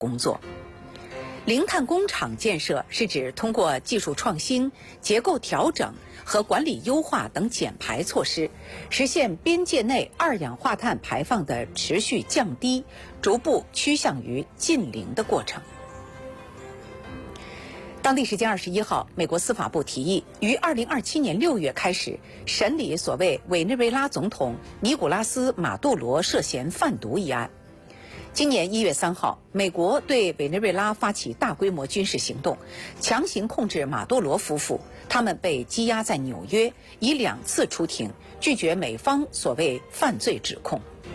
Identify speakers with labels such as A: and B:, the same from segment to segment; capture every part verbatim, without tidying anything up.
A: 工作。零碳工厂建设是指通过技术创新、结构调整和管理优化等减排措施，实现边界内二氧化碳排放的持续降低，逐步趋向于近零的过程。当地时间二十一号，美国司法部提议于二零二七年六月开始审理所谓委内瑞拉总统尼古拉斯·马杜罗涉嫌贩毒一案。今年一月三号，美国对委内瑞拉发起大规模军事行动，强行控制马杜罗夫妇。他们被羁押在纽约，已两次出庭，拒绝美方所谓犯罪指控。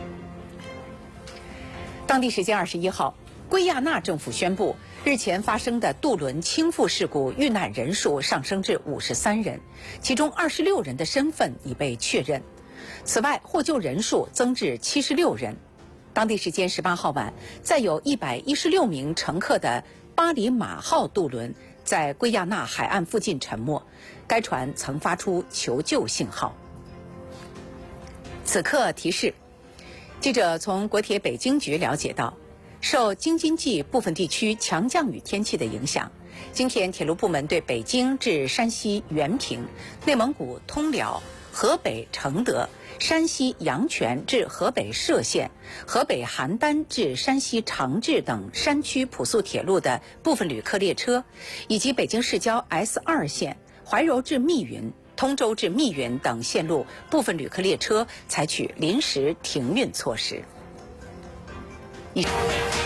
A: 当地时间二十一号，圭亚那政府宣布，日前发生的渡轮倾覆事故遇难人数上升至五十三人，其中二十六人的身份已被确认。此外，获救人数增至七十六人。当地时间十八号晚，载有一百一十六名乘客的巴里马号渡轮在圭亚那海岸附近沉没，该船曾发出求救信号。此刻提示，记者从国铁北京局了解到，受京津冀部分地区强降雨天气的影响，今天铁路部门对北京至山西原平、内蒙古通辽、河北承德、山西阳泉至河北涉县、河北邯郸至山西长治等山区普速铁路的部分旅客列车，以及北京市郊 S 二 线、怀柔至密云、通州至密云等线路部分旅客列车采取临时停运措施。以上